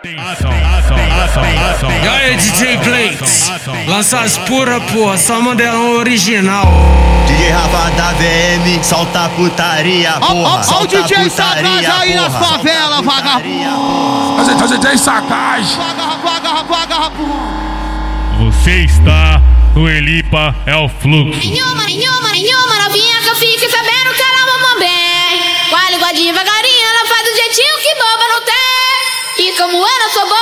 E aí, DJ Blakes, lança as pura, porra, só modelão original. DJ Rafa da VM, solta putaria, porra. Ó o DJ Sagaz aí nas favelas, vagabundo. A gente é Sagaz. Você está no Elipa, é o Fluxo. Novinha